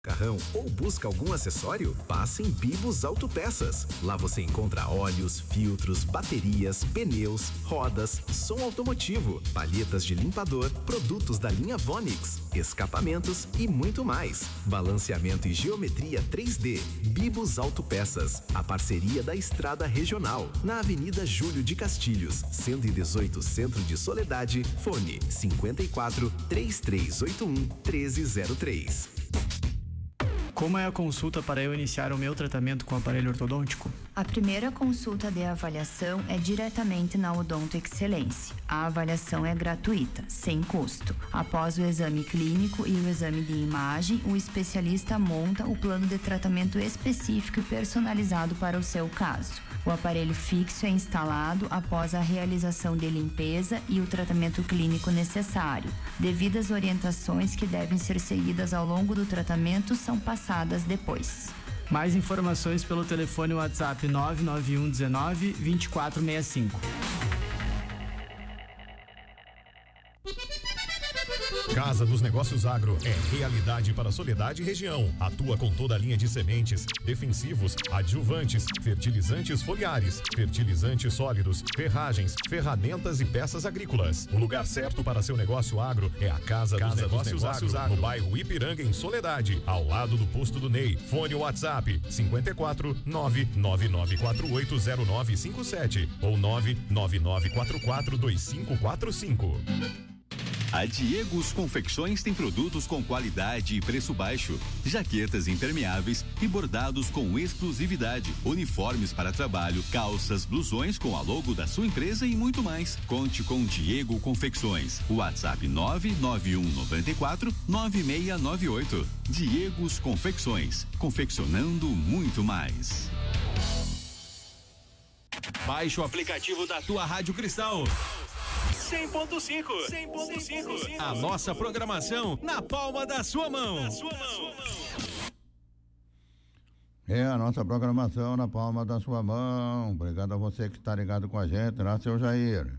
Carrão ou busca algum acessório? Passe em Bibos Autopeças. Lá você encontra óleos, filtros, baterias, pneus, rodas, som automotivo, palhetas de limpador, produtos da linha Vonix, escapamentos e muito mais. Balanceamento e geometria 3D. Bibos Autopeças. A parceria da Estrada Regional. Na Avenida Júlio de Castilhos, 118, Centro de Soledade. Fone 54 3381 1303. Como é a consulta para eu iniciar o meu tratamento com aparelho ortodôntico? A primeira consulta de avaliação é diretamente na Odonto Excelência. A avaliação é gratuita, sem custo. Após o exame clínico e o exame de imagem, o especialista monta o plano de tratamento específico e personalizado para o seu caso. O aparelho fixo é instalado após a realização de limpeza e o tratamento clínico necessário. Devidas orientações que devem ser seguidas ao longo do tratamento são passadas depois. Mais informações pelo telefone WhatsApp 991 19 2465. Casa dos Negócios Agro é realidade para Soledade e região. Atua com toda a linha de sementes, defensivos, adjuvantes, fertilizantes foliares, fertilizantes sólidos, ferragens, ferramentas e peças agrícolas. O lugar certo para seu negócio agro é a Casa dos Negócios Agro, no bairro Ipiranga, em Soledade, ao lado do posto do Ney. Fone WhatsApp 54 999480957 ou 999442545. A Diegos Confecções tem produtos com qualidade e preço baixo, jaquetas impermeáveis e bordados com exclusividade, uniformes para trabalho, calças, blusões com a logo da sua empresa e muito mais. Conte com Diego Confecções. WhatsApp 991949698. Diegos Confecções, confeccionando muito mais. Baixe o aplicativo da tua Rádio Cristal. 100.5. A nossa programação na palma da sua mão. É a nossa programação na palma da sua mão. Obrigado a você que está ligado com a gente, né, seu Jair?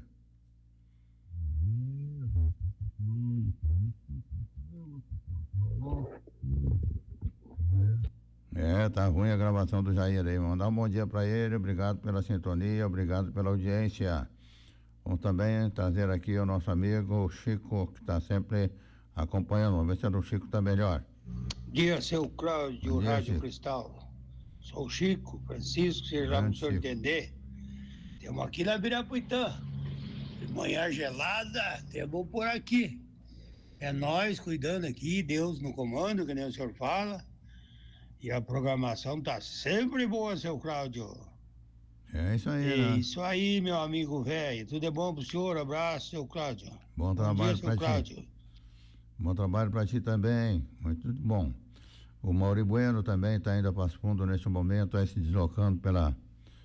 Tá ruim a gravação do Jair aí. Mandar um bom dia para ele. Obrigado pela sintonia, obrigado pela audiência. Vamos também trazer aqui o nosso amigo Chico, que está sempre acompanhando. Vamos ver se o Chico está melhor. Dia, seu Cláudio, Rádio Cristal. Sou o Chico, Francisco, você já me senhor entender. Temos aqui na Birapuitã. De manhã gelada, temos por aqui. É nós cuidando aqui, Deus no comando, que nem o senhor fala. E a programação tá sempre boa, seu Cláudio. É isso aí, né? Isso aí, meu amigo velho. Tudo é bom pro senhor. Abraço, seu Cláudio. Bom trabalho para ti. Bom trabalho para ti também. Muito bom. O Mauri Bueno também está indo a Passo Fundo neste momento, aí se deslocando pela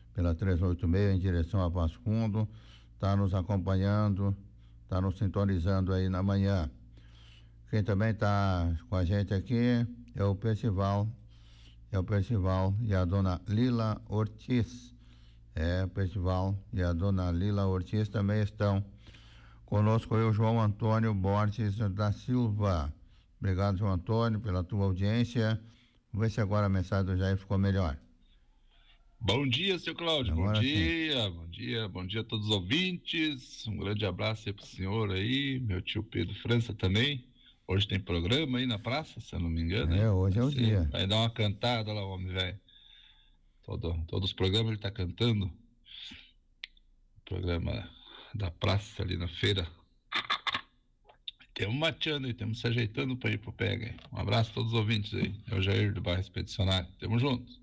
386 em direção a Passo Fundo. Está nos acompanhando, está nos sintonizando aí na manhã. Quem também está com a gente aqui é o Percival. E a dona Lila Ortiz. O Percival e a dona Lila Ortiz também estão conosco. Eu, João Antônio Borges da Silva. Obrigado, João Antônio, pela tua audiência. Vamos ver se agora a mensagem do Jair ficou melhor. Bom dia, seu Cláudio. Agora bom dia a todos os ouvintes. Um grande abraço aí pro senhor aí, meu tio Pedro França também. Hoje tem programa aí na praça, se eu não me engano. Hoje é o dia. Vai dar uma cantada lá, o homem velho. Todos os programas ele tá cantando. Programa da praça ali na feira. Temos mateando aí, temos se ajeitando para ir pro Pega. Um abraço a todos os ouvintes aí. É o Jair do bairro Expedicionário. Tamo juntos.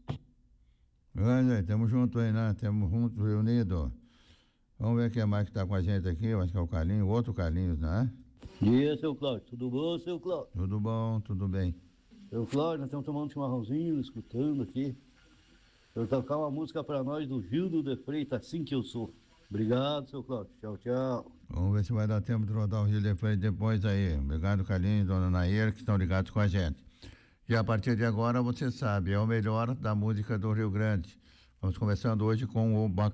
Tamo junto aí, né? Tamo juntos, reunidos. Vamos ver quem mais que tá com a gente aqui. Eu acho que é o Carlinhos, o outro Carlinhos, né? Bom dia, seu Cláudio. Tudo bom, seu Cláudio? Tudo bom, tudo bem. Seu Cláudio, nós estamos tomando um chimarrãozinho, escutando aqui. Eu tocar uma música para nós do Gildo de Freitas, Assim Que Eu Sou. Obrigado, seu Cláudio. Tchau, tchau. Vamos ver se vai dar tempo de rodar o Gildo de Freitas depois aí. Obrigado, Carlinhos, dona Nair, que estão ligados com a gente. E a partir de agora, você sabe, é o melhor da música do Rio Grande. Vamos começando hoje com o